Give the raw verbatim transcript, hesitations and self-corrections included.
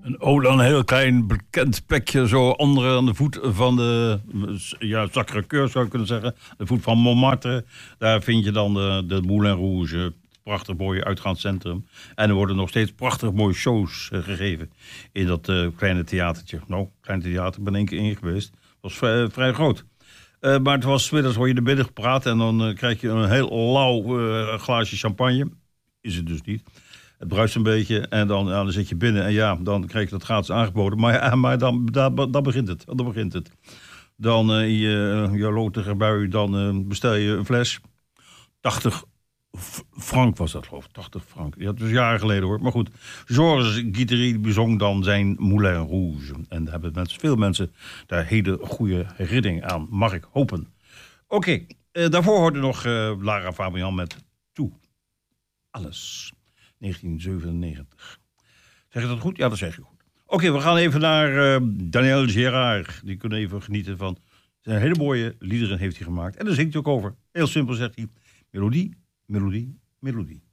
Een ode aan een heel klein bekend pekje, zo onder aan de voet van de, ja, Sacré-Cœur zou ik kunnen zeggen. De voet van Montmartre. Daar vind je dan de, de Moulin Rouge, prachtig mooi uitgaanscentrum. En er worden nog steeds prachtig mooie shows uh, gegeven in dat uh, kleine theatertje. Nou, klein theater, ik ben één keer in geweest. Dat was vrij, vrij groot. Uh, maar het was 's middags hoor je er binnen gepraat en dan uh, krijg je een heel lauw uh, glaasje champagne. Is het dus niet. Het bruist een beetje en dan, ja, dan zit je binnen en ja, dan krijg je dat gratis aangeboden. Maar, ja, maar dan, dan, dan begint het. Dan begint het. Dan uh, in je, je lotige bui, dan uh, bestel je een fles. tachtig frank was dat, geloof ik. tachtig frank. Ja, dat was jaren geleden hoor. Maar goed, Georges Guitry bezong dan zijn Moulin Rouge. En daar hebben mensen, veel mensen daar hele goede herinnering aan, mag ik hopen. Oké, okay, uh, daarvoor hoorde nog uh, Lara Fabian met Toe. Alles. negentien zevenennegentig. Zeg je dat goed? Ja, dat zeg je goed. Oké, okay, we gaan even naar uh, Daniel Gérard. Die kunnen even genieten van zijn hele mooie liederen heeft hij gemaakt. En daar zingt hij ook over. Heel simpel zegt hij. Melodie, melodie, melodie.